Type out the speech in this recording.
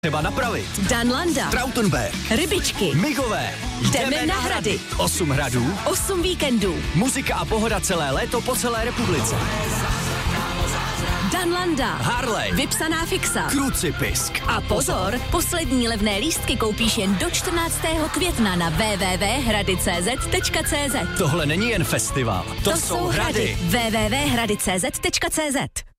třeba napravit. Danlanda, Trautenberg, Rybičky, Mihové. Jdeme na hrady. 8 hradů, 8 víkendů. muzika a pohoda celé léto po celé republice. Danlanda, Harley, vypsaná fixa. Krucipisk. A pozor, poslední levné lístky koupíš jen do 14. května na www.hrady.cz.cz. Tohle není jen festival, to jsou hrady. www.hrady.cz.cz.